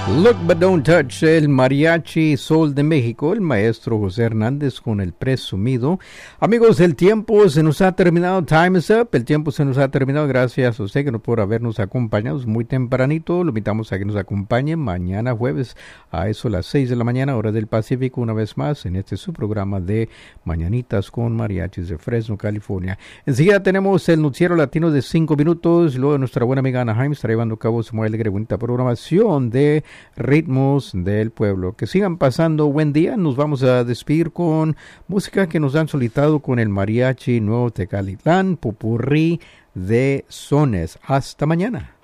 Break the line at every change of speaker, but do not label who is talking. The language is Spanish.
Look but don't touch, el Mariachi Sol de México, el maestro José Hernández con el presumido. Amigos, el tiempo se nos ha terminado, time is up, el tiempo se nos ha terminado, gracias a usted que no por habernos acompañado muy tempranito, lo invitamos a que nos acompañe mañana jueves a eso las 6 de la mañana, hora del Pacífico, una vez más en este su programa de Mañanitas con Mariachis de Fresno, California. Enseguida tenemos el noticiero latino de 5 minutos, luego nuestra buena amiga Anaheim estará llevando a cabo su muy alegre bonita programación de ritmos del pueblo. Que sigan pasando buen día. Nos vamos a despedir con música que nos han solicitado con el Mariachi Nuevo Tecalitlán, Popurrí de Sones. Hasta mañana.